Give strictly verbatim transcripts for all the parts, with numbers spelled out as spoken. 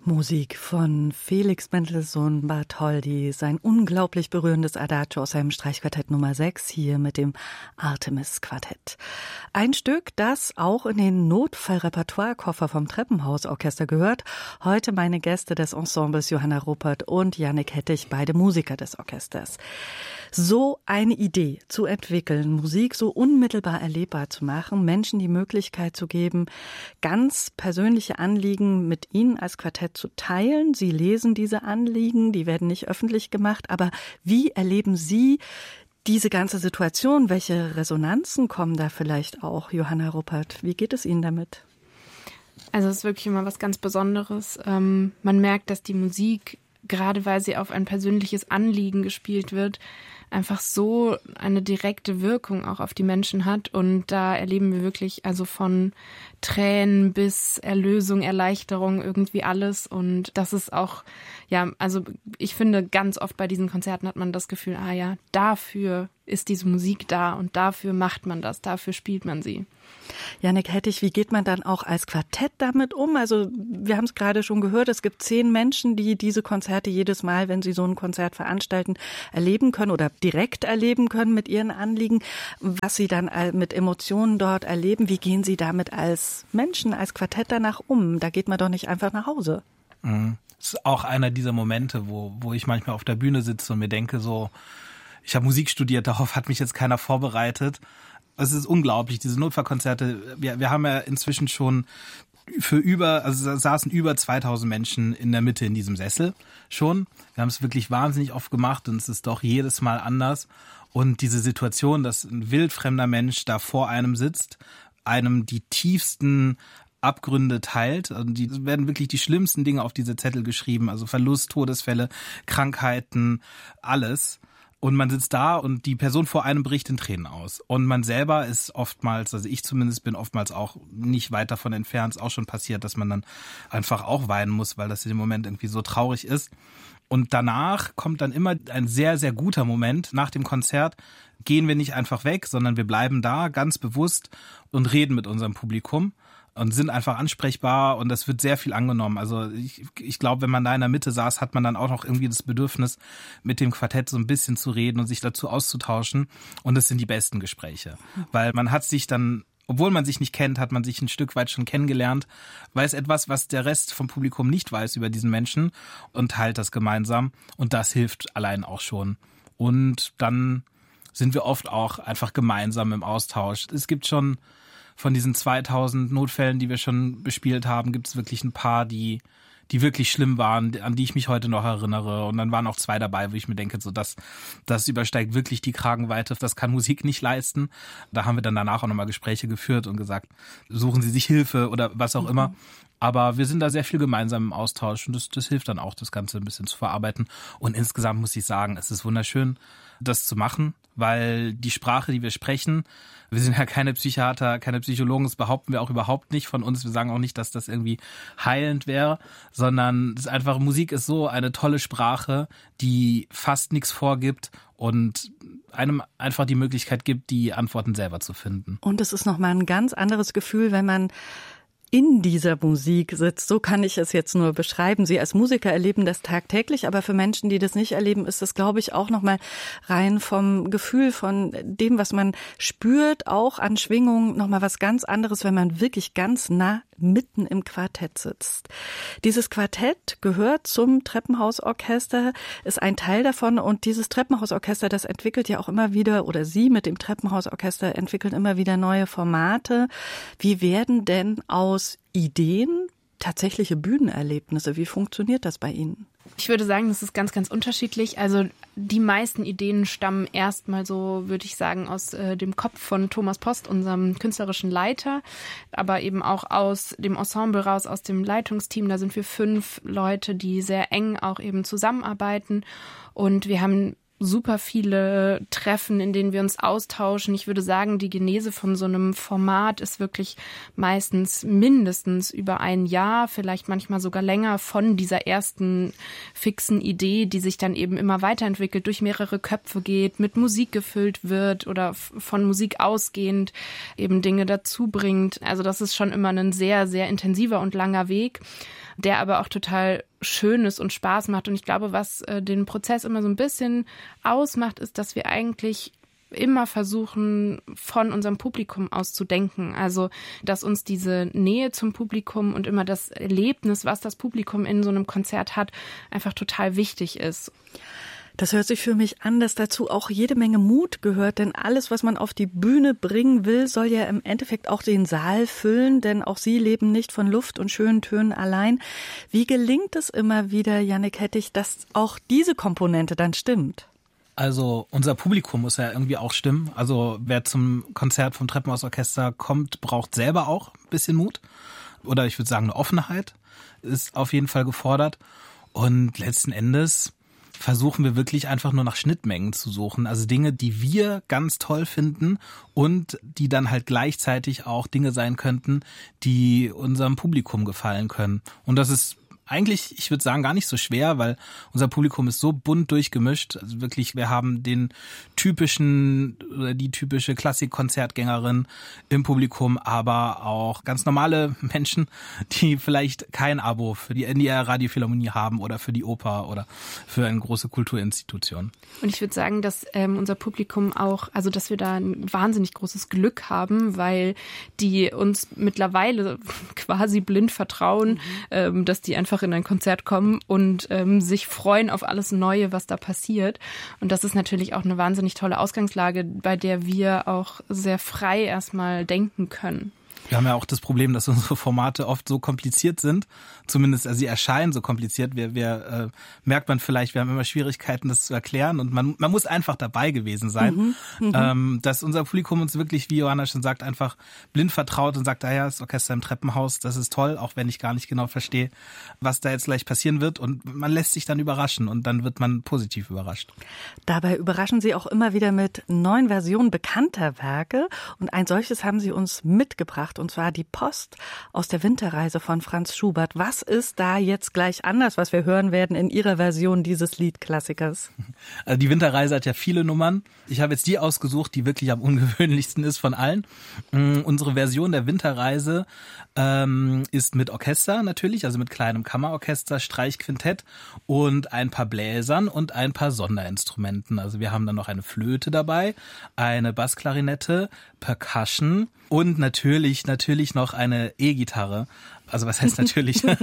Musik von Felix Mendelssohn Bartholdy, sein unglaublich berührendes Adagio aus seinem Streichquartett Nummer sechs, hier mit dem Artemis-Quartett. Ein Stück, das auch in den Notfallrepertoirekoffer vom Treppenhausorchester gehört. Heute meine Gäste des Ensembles Johanna Ruppert und Jannik Hettich, beide Musiker des Orchesters. So eine Idee zu entwickeln, Musik so unmittelbar erlebbar zu machen, Menschen die Möglichkeit zu geben, ganz persönliche Anliegen mit ihnen als Quartett zu teilen. Sie lesen diese Anliegen, die werden nicht öffentlich gemacht, aber wie erleben Sie diese ganze Situation? Welche Resonanzen kommen da vielleicht auch, Johanna Ruppert? Wie geht es Ihnen damit? Also es ist wirklich immer was ganz Besonderes. Ähm, man merkt, dass die Musik, gerade weil sie auf ein persönliches Anliegen gespielt wird, einfach so eine direkte Wirkung auch auf die Menschen hat. Und da erleben wir wirklich also von Tränen bis Erlösung, Erleichterung, irgendwie alles. Und das ist auch, ja, also ich finde, ganz oft bei diesen Konzerten hat man das Gefühl, ah ja, dafür ist diese Musik da und dafür macht man das, dafür spielt man sie. Jannik Hettich, wie geht man dann auch als Quartett damit um? Also wir haben es gerade schon gehört, es gibt zehn Menschen, die diese Konzerte jedes Mal, wenn sie so ein Konzert veranstalten, erleben können oder direkt erleben können mit ihren Anliegen. Was sie dann mit Emotionen dort erleben, wie gehen sie damit als Menschen, als Quartett danach um? Da geht man doch nicht einfach nach Hause. Mhm. Das ist auch einer dieser Momente, wo, wo ich manchmal auf der Bühne sitze und mir denke so, ich habe Musik studiert, darauf hat mich jetzt keiner vorbereitet. Es ist unglaublich, diese Notfallkonzerte. Wir, wir haben ja inzwischen schon für über, also saßen über zweitausend Menschen in der Mitte in diesem Sessel schon. Wir haben es wirklich wahnsinnig oft gemacht und es ist doch jedes Mal anders. Und diese Situation, dass ein wildfremder Mensch da vor einem sitzt, einem die tiefsten Abgründe teilt. Also die werden wirklich die schlimmsten Dinge auf diese Zettel geschrieben. Also Verlust, Todesfälle, Krankheiten, alles. Und man sitzt da und die Person vor einem bricht in Tränen aus. Und man selber ist oftmals, also ich zumindest bin oftmals auch nicht weit davon entfernt, ist auch schon passiert, dass man dann einfach auch weinen muss, weil das in dem Moment irgendwie so traurig ist. Und danach kommt dann immer ein sehr, sehr guter Moment. Nach dem Konzert gehen wir nicht einfach weg, sondern wir bleiben da ganz bewusst und reden mit unserem Publikum und sind einfach ansprechbar und das wird sehr viel angenommen. Also ich, ich glaube, wenn man da in der Mitte saß, hat man dann auch noch irgendwie das Bedürfnis, mit dem Quartett so ein bisschen zu reden und sich dazu auszutauschen. Und das sind die besten Gespräche, weil man hat sich dann, obwohl man sich nicht kennt, hat man sich ein Stück weit schon kennengelernt, weiß etwas, was der Rest vom Publikum nicht weiß über diesen Menschen und teilt das gemeinsam. Und das hilft allein auch schon. Und dann sind wir oft auch einfach gemeinsam im Austausch. Es gibt schon von diesen zweitausend Notfällen, die wir schon bespielt haben, gibt es wirklich ein paar, die die wirklich schlimm waren, an die ich mich heute noch erinnere. Und dann waren auch zwei dabei, wo ich mir denke, so das, das übersteigt wirklich die Kragenweite. Das kann Musik nicht leisten. Da haben wir dann danach auch nochmal Gespräche geführt und gesagt, suchen Sie sich Hilfe oder was auch mhm. immer. Aber wir sind da sehr viel gemeinsam im Austausch und das, das hilft dann auch, das Ganze ein bisschen zu verarbeiten. Und insgesamt muss ich sagen, es ist wunderschön, das zu machen, weil die Sprache, die wir sprechen, wir sind ja keine Psychiater, keine Psychologen, das behaupten wir auch überhaupt nicht von uns. Wir sagen auch nicht, dass das irgendwie heilend wäre, sondern es ist einfach, Musik ist so eine tolle Sprache, die fast nichts vorgibt und einem einfach die Möglichkeit gibt, die Antworten selber zu finden. Und es ist nochmal ein ganz anderes Gefühl, wenn man in dieser Musik sitzt. So kann ich es jetzt nur beschreiben. Sie als Musiker erleben das tagtäglich, aber für Menschen, die das nicht erleben, ist das, glaube ich, auch nochmal rein vom Gefühl, von dem, was man spürt, auch an Schwingungen, nochmal was ganz anderes, wenn man wirklich ganz nah mitten im Quartett sitzt. Dieses Quartett gehört zum Treppenhausorchester, ist ein Teil davon und dieses Treppenhausorchester, das entwickelt ja auch immer wieder, oder Sie mit dem Treppenhausorchester entwickeln immer wieder neue Formate. Wie werden denn aus Ideen tatsächliche Bühnenerlebnisse? Wie funktioniert das bei Ihnen? Ich würde sagen, das ist ganz, ganz unterschiedlich. Also die meisten Ideen stammen erstmal so, würde ich sagen, aus äh, dem Kopf von Thomas Post, unserem künstlerischen Leiter, aber eben auch aus dem Ensemble raus, aus dem Leitungsteam. Da sind wir fünf Leute, die sehr eng auch eben zusammenarbeiten und wir haben super viele Treffen, in denen wir uns austauschen. Ich würde sagen, die Genese von so einem Format ist wirklich meistens mindestens über ein Jahr, vielleicht manchmal sogar länger, von dieser ersten fixen Idee, die sich dann eben immer weiterentwickelt, durch mehrere Köpfe geht, mit Musik gefüllt wird oder von Musik ausgehend eben Dinge dazu bringt. Also das ist schon immer ein sehr, sehr intensiver und langer Weg, der aber auch total schön ist und Spaß macht. Und ich glaube, was äh, den Prozess immer so ein bisschen ausmacht, ist, dass wir eigentlich immer versuchen, von unserem Publikum aus zu denken. Also, dass uns diese Nähe zum Publikum und immer das Erlebnis, was das Publikum in so einem Konzert hat, einfach total wichtig ist. Das hört sich für mich an, dass dazu auch jede Menge Mut gehört, denn alles, was man auf die Bühne bringen will, soll ja im Endeffekt auch den Saal füllen, denn auch Sie leben nicht von Luft und schönen Tönen allein. Wie gelingt es immer wieder, Jannik Hettich, dass auch diese Komponente dann stimmt? Also unser Publikum muss ja irgendwie auch stimmen. Also wer zum Konzert vom Treppenhausorchester kommt, braucht selber auch ein bisschen Mut. Oder ich würde sagen, eine Offenheit ist auf jeden Fall gefordert. Und letzten Endes versuchen wir wirklich einfach nur nach Schnittmengen zu suchen. Also Dinge, die wir ganz toll finden und die dann halt gleichzeitig auch Dinge sein könnten, die unserem Publikum gefallen können. Und das ist eigentlich, ich würde sagen, gar nicht so schwer, weil unser Publikum ist so bunt durchgemischt. Also wirklich, wir haben den typischen oder die typische Klassik-Konzertgängerin im Publikum, aber auch ganz normale Menschen, die vielleicht kein Abo für die N D R Radiophilharmonie haben oder für die Oper oder für eine große Kulturinstitution. Und ich würde sagen, dass ähm, unser Publikum auch, also dass wir da ein wahnsinnig großes Glück haben, weil die uns mittlerweile quasi blind vertrauen, mhm. ähm, dass die einfach in ein Konzert kommen und ähm, sich freuen auf alles Neue, was da passiert. Und das ist natürlich auch eine wahnsinnig tolle Ausgangslage, bei der wir auch sehr frei erstmal denken können. Wir haben ja auch das Problem, dass unsere Formate oft so kompliziert sind. Zumindest, also sie erscheinen so kompliziert. Wir, wir äh, merkt man vielleicht, wir haben immer Schwierigkeiten, das zu erklären. Und man, man muss einfach dabei gewesen sein. Mhm, ähm, dass unser Publikum uns wirklich, wie Johanna schon sagt, einfach blind vertraut und sagt, ah ja, das Orchester im Treppenhaus, das ist toll, auch wenn ich gar nicht genau verstehe, was da jetzt gleich passieren wird. Und man lässt sich dann überraschen und dann wird man positiv überrascht. Dabei überraschen Sie auch immer wieder mit neuen Versionen bekannter Werke. Und ein solches haben Sie uns mitgebracht. Und zwar die Post aus der Winterreise von Franz Schubert. Was ist da jetzt gleich anders, was wir hören werden in Ihrer Version dieses Liedklassikers? Also die Winterreise hat ja viele Nummern. Ich habe jetzt die ausgesucht, die wirklich am ungewöhnlichsten ist von allen. Unsere Version der Winterreise ähm, ist mit Orchester natürlich, also mit kleinem Kammerorchester, Streichquintett und ein paar Bläsern und ein paar Sonderinstrumenten. Also wir haben dann noch eine Flöte dabei, eine Bassklarinette, Percussion und natürlich, natürlich noch eine E-Gitarre. Also was heißt natürlich? die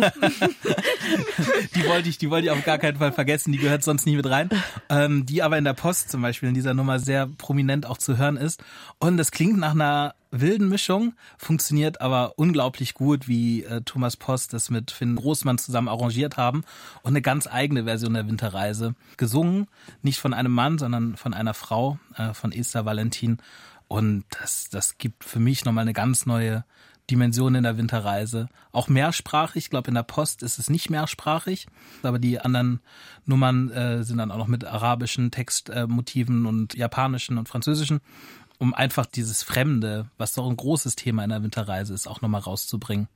wollte ich, die wollte ich auf gar keinen Fall vergessen, die gehört sonst nie mit rein. Ähm, die aber in der Post zum Beispiel in dieser Nummer sehr prominent auch zu hören ist. Und das klingt nach einer wilden Mischung, funktioniert aber unglaublich gut, wie äh, Thomas Post das mit Finn Großmann zusammen arrangiert haben und eine ganz eigene Version der Winterreise gesungen, nicht von einem Mann, sondern von einer Frau, äh, von Esther Valentin. Und das, das gibt für mich nochmal eine ganz neue Dimension in der Winterreise. Auch mehrsprachig, ich glaube in der Post ist es nicht mehrsprachig, aber die anderen Nummern äh, sind dann auch noch mit arabischen Textmotiven äh, und japanischen und französischen, um einfach dieses Fremde, was doch ein großes Thema in der Winterreise ist, auch nochmal rauszubringen.